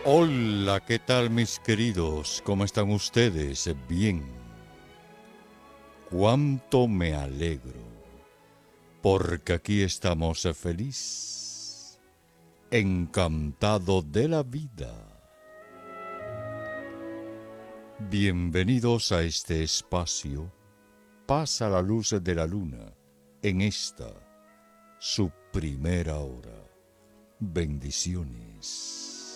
Hola, ¿qué tal mis queridos? ¿Cómo están ustedes? Bien. Cuánto me alegro, porque aquí estamos feliz, encantado de la vida. Bienvenidos a este espacio. Pasa la luz de la luna en esta, su primera hora. Bendiciones.